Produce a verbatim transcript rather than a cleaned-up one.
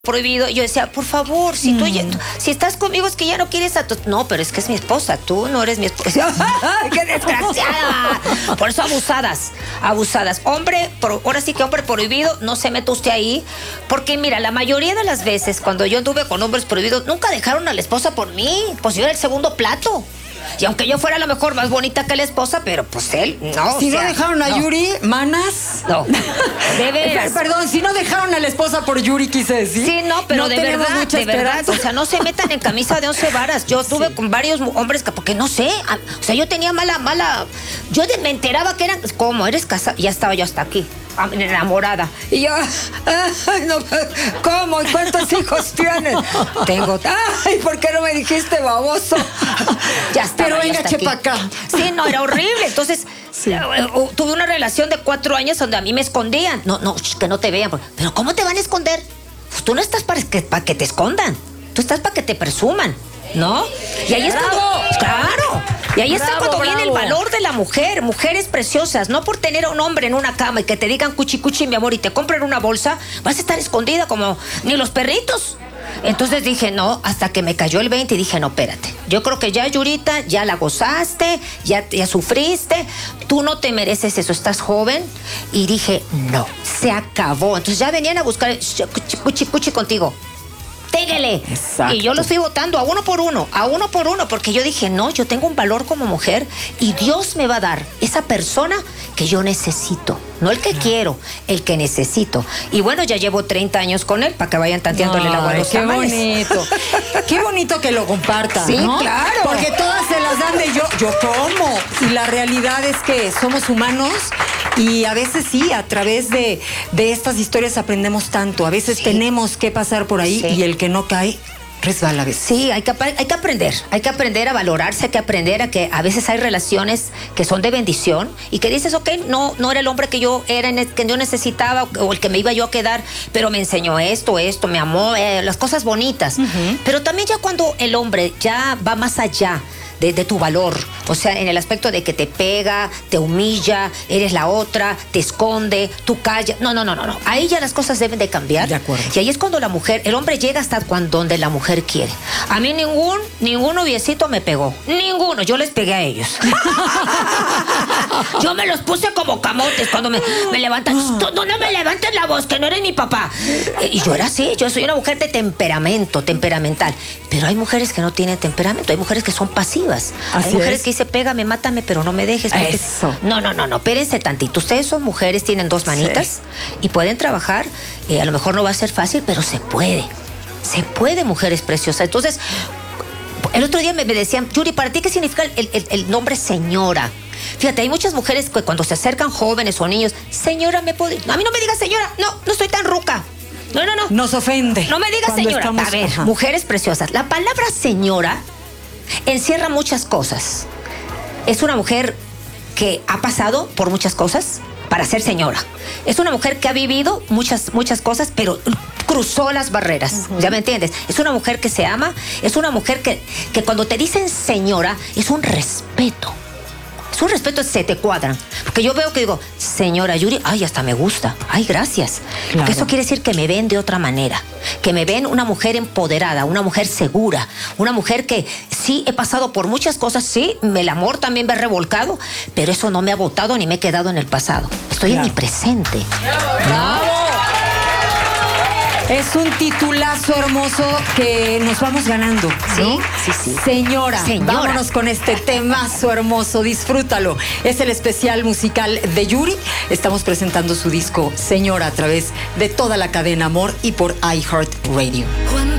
prohibido. Yo decía, por favor, si tú ya, si estás conmigo es que ya no quieres a tu... No, pero es que es mi esposa, tú no eres mi esposa. ¡Ay, qué desgraciada! Por eso abusadas, abusadas. Hombre, pro, ahora sí que hombre prohibido, no se mete usted ahí, porque mira, la mayoría de las veces cuando yo anduve con hombres prohibidos, nunca dejaron a la esposa por mí, pues yo era el segundo plato. Y aunque yo fuera a lo mejor más bonita que la esposa, pero pues él, no. Si o sea, no dejaron a no. Yuri, manas. No. De veras. Perdón, si no dejaron a la esposa por Yuri, quise decir. Sí, no, pero no de tenemos verdad, mucha de verdad. esperanza. O sea, no se metan en camisa de once varas. Yo estuve sí. con varios hombres que, porque no sé. O sea, yo tenía mala, mala. Yo de, me enteraba que eran. ¿Cómo? ¿Eres casada? Ya estaba yo hasta aquí. Enamorada. Y yo, ay, no, ¿cómo? ¿Cuántos hijos tienes? Tengo. Ay, ¿por qué no me dijiste, baboso? Ya está. Pero venga, chepa acá. Sí, no, era horrible. Entonces, sí. uh, uh, tuve una relación de cuatro años donde a mí me escondían. No, no, que no te vean. Pero ¿cómo te van a esconder? Pues tú no estás para que, para que te escondan. Tú estás para que te presuman, ¿no? Y ahí es cuando. Claro. Y ahí está bravo, cuando bravo. viene el valor de la mujer. Mujeres preciosas, no por tener a un hombre en una cama y que te digan cuchi cuchi mi amor y te compren una bolsa, vas a estar escondida como ni los perritos. Entonces dije, no, hasta que me cayó el veinte y dije, no, espérate. Yo creo que ya, Yurita, ya la gozaste, ya, ya sufriste, tú no te mereces eso, estás joven. Y dije, no, se acabó. Entonces ya venían a buscar cuchi cuchi, cuchi contigo. Téguele. Exacto. Y yo los fui votando a uno por uno, a uno por uno, porque yo dije, no, yo tengo un valor como mujer y Dios me va a dar esa persona que yo necesito. No el que quiero, el que necesito. Y bueno, ya llevo treinta años con él para que vayan tanteándole el agua a los qué tamales. bonito. Qué bonito que lo compartan, sí, ¿no? Claro. Porque todas se las dan de yo, yo como. Y la realidad es que somos humanos y a veces sí, a través de, de estas historias aprendemos tanto. A veces sí. tenemos que pasar por ahí sí. y el que no cae resbala a veces. Sí, hay que, hay que aprender, hay que aprender a valorarse, hay que aprender a que a veces hay relaciones que son de bendición y que dices, ok, no, no era el hombre que yo era, que yo necesitaba o el que me iba yo a quedar, pero me enseñó esto, esto, me amó, eh, las cosas bonitas. Uh-huh. Pero también ya cuando el hombre ya va más allá De, de tu valor, o sea, en el aspecto de que te pega, te humilla, eres la otra, te esconde, tú callas. No, no, no, no, no. Ahí ya las cosas deben de cambiar. De acuerdo. Y ahí es cuando la mujer, el hombre llega hasta cuando, donde la mujer quiere. A mí ningún, ningún noviecito me pegó. Ninguno. Yo les pegué a ellos. Yo me los puse como camotes cuando me, me levantan. No, no me levantes la voz, que no eres mi papá. Y yo era así, yo soy una mujer de temperamento, temperamental. Pero hay mujeres que no tienen temperamento, hay mujeres que son pasivas. Así Hay mujeres es. que dicen, pégame, mátame, pero no me dejes. Eso. No, no, no, no, espérense tantito. Ustedes son mujeres, tienen dos manitas sí. y pueden trabajar. Eh, a lo mejor no va a ser fácil, pero se puede. Se puede, mujeres preciosas. Entonces, el otro día me, me decían, Yuri, ¿para ti qué significa el, el, el nombre señora? Fíjate, hay muchas mujeres que cuando se acercan jóvenes o niños, señora, ¿me puede...? A mí no me digas señora, no, no estoy tan ruca. No, no, no. Nos ofende. No me digas señora. Estamos... A ver, ajá. mujeres preciosas. La palabra señora encierra muchas cosas. Es una mujer que ha pasado por muchas cosas para ser señora. Es una mujer que ha vivido muchas, muchas cosas, pero cruzó las barreras. Uh-huh. ¿Ya me entiendes? Es una mujer que se ama, es una mujer que, que cuando te dicen señora, es un respeto. Es un respeto, se te cuadran. Porque yo veo que digo, señora Yuri, ay, hasta me gusta. Ay, gracias. Claro. Porque eso quiere decir que me ven de otra manera. Que me ven una mujer empoderada, una mujer segura, una mujer que sí he pasado por muchas cosas, sí, el amor también me ha revolcado, pero eso no me ha botado ni me he quedado en el pasado. Estoy claro. en mi presente. ¡Bravo! Es un titulazo hermoso que nos vamos ganando, ¿no? Sí, sí, sí. Señora, Señora, vámonos con este temazo hermoso, disfrútalo. Es el especial musical de Yuri. Estamos presentando su disco Señora a través de toda la cadena Amor y por iHeartRadio.